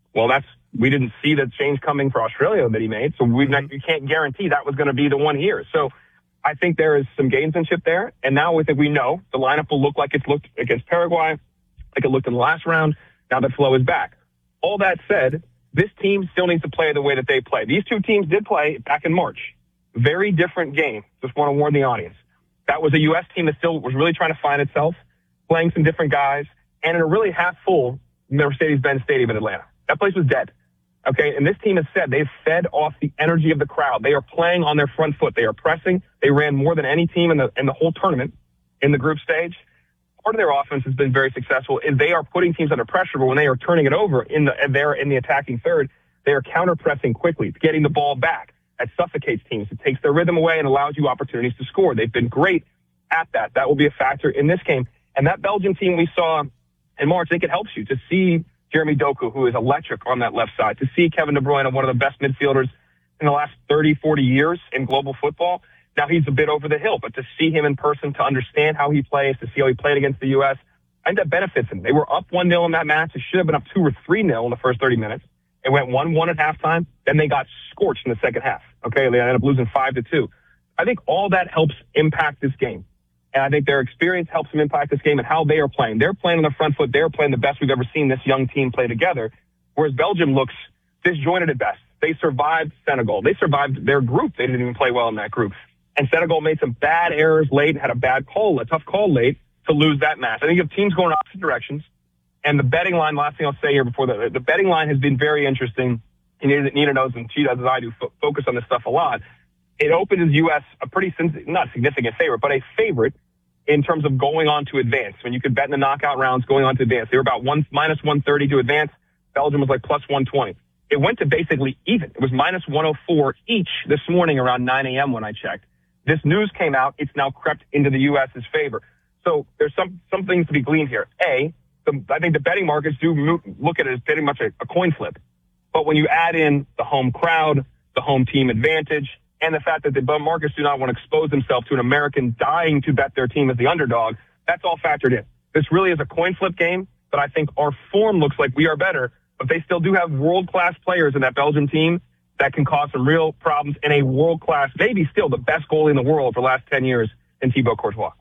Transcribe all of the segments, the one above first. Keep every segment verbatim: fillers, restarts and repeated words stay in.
Well, that's we didn't see the change coming for Australia that he made, so we mm-hmm. we can't guarantee that was going to be the one here. So I think there is some gamesmanship there, and now we think we know the lineup will look like it's looked against Paraguay, like it looked in the last round, now that Flo is back. All that said, this team still needs to play the way that they play. These two teams did play back in March. Very different game. Just want to warn the audience. That was a U S team that still was really trying to find itself, playing some different guys, and in a really half-full Mercedes-Benz Stadium in Atlanta. That place was dead. Okay, and this team has said they've fed off the energy of the crowd. They are playing on their front foot. They are pressing. They ran more than any team in the in the whole tournament in the group stage. Part of their offense has been very successful, is they are putting teams under pressure, but when they are turning it over in the they're in the attacking third, they are counter-pressing quickly, getting the ball back. That suffocates teams. It takes their rhythm away and allows you opportunities to score. They've been great at that. That will be a factor in this game. And that Belgian team we saw in March, I think it helps you to see Jeremy Doku, who is electric on that left side, to see Kevin De Bruyne, one of the best midfielders in the last thirty, forty years in global football. Now he's a bit over the hill, but to see him in person, to understand how he plays, to see how he played against the U S, I think that benefits him. They were up one nil in that match. It should have been up two or three nil in the first thirty minutes. It went one one at halftime. Then they got scorched in the second half. Okay, they ended up losing five to two. I think all that helps impact this game. And I think their experience helps them impact this game and how they are playing. They're playing on the front foot. They're playing the best we've ever seen this young team play together, whereas Belgium looks disjointed at best. They survived Senegal. They survived their group. They didn't even play well in that group. And Senegal made some bad errors late, had a bad call, a tough call late to lose that match. I think if teams going opposite directions, and the betting line, last thing I'll say here before the, the betting line has been very interesting. And Nina knows, and she does as I do, fo- focus on this stuff a lot. It opened as U S a pretty, not significant favorite, but a favorite in terms of going on to advance. When you could bet in the knockout rounds going on to advance. They were about one, minus one thirty to advance. Belgium was like plus one twenty. It went to basically even. It was minus one oh four each this morning around nine a.m. when I checked. This news came out. It's now crept into the U S's favor. So there's some, some things to be gleaned here. A, the, I think the betting markets do mo- look at it as pretty much a, a coin flip. But when you add in the home crowd, the home team advantage, and the fact that the markets do not want to expose themselves to an American dying to bet their team as the underdog, that's all factored in. This really is a coin flip game, but I think our form looks like we are better, but they still do have world-class players in that Belgium team that can cause some real problems, and a world-class, maybe still the best goalie in the world for the last ten years in Thibaut Courtois.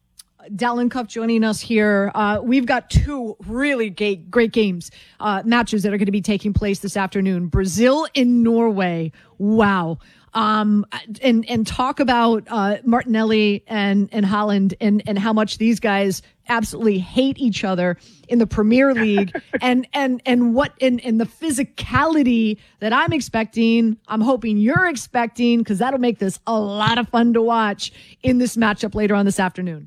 Dallin Cuff joining us here. Uh, we've got two really great, great games, uh, matches that are going to be taking place this afternoon. Brazil and Norway. Wow. Um, and, and talk about, uh, Martinelli and, and Haaland and, and how much these guys absolutely hate each other in the Premier League and, and, and what, in, in the physicality that I'm expecting, I'm hoping you're expecting, because that'll make this a lot of fun to watch in this matchup later on this afternoon.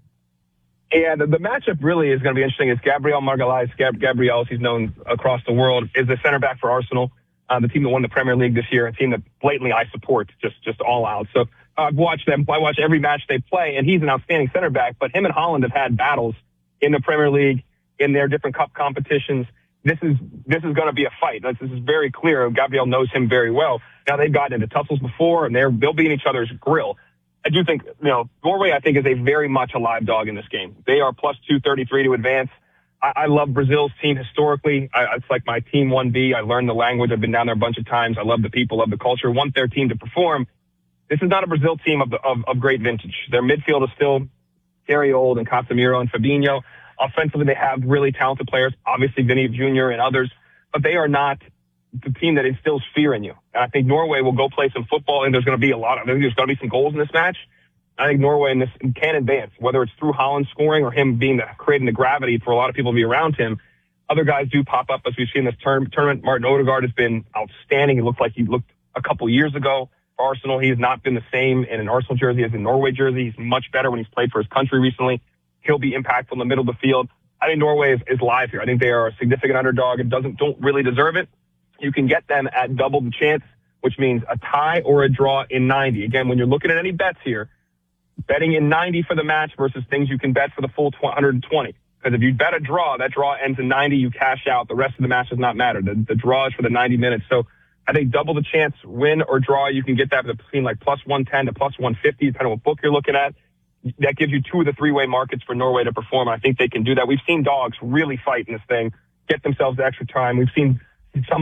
Yeah, the, the matchup really is going to be interesting. It's Gabriel Magalhaes. Gab, Gabriel, as he's known across the world, is the center back for Arsenal, uh, the team that won the Premier League this year, a team that blatantly I support, just just all out. So uh, I've watched them. I watch every match they play, and he's an outstanding center back. But him and Haaland have had battles in the Premier League, in their different cup competitions. This is this is going to be a fight. This, this is very clear. Gabriel knows him very well. Now, they've gotten into tussles before, and they're, they'll be in each other's grill. I do think, you know, Norway, I think, is a very much a live dog in this game. They are plus two thirty-three to advance. I, I love Brazil's team historically. I, it's like my team one B. I learned the language. I've been down there a bunch of times. I love the people, love the culture, want their team to perform. This is not a Brazil team of, the, of, of great vintage. Their midfield is still very old, and Casemiro and Fabinho. Offensively, they have really talented players, obviously Vinny Junior and others, but they are not the team that instills fear in you. And I think Norway will go play some football, and there's going to be a lot of, I think there's going to be some goals in this match. I think Norway in this can advance, whether it's through Haaland scoring or him being the, creating the gravity for a lot of people to be around him. Other guys do pop up, as we've seen this term, tournament. Martin Odegaard has been outstanding. He looked like he looked a couple years ago for Arsenal. He has not been the same in an Arsenal jersey as a Norway jersey. He's much better when he's played for his country recently. He'll be impactful in the middle of the field. I think Norway is, is live here. I think they are a significant underdog and doesn't don't really deserve it. You can get them at double the chance, which means a tie or a draw in ninety. Again, when you're looking at any bets here, betting in ninety for the match versus things you can bet for the full one hundred twenty. Because if you bet a draw, that draw ends in ninety, you cash out. The rest of the match does not matter. The, the draw is for the ninety minutes. So I think double the chance, win or draw, you can get that between like plus one ten to plus one fifty, depending on what book you're looking at. That gives you two of the three-way markets for Norway to perform. I think they can do that. We've seen dogs really fight in this thing, get themselves to extra time. We've seen some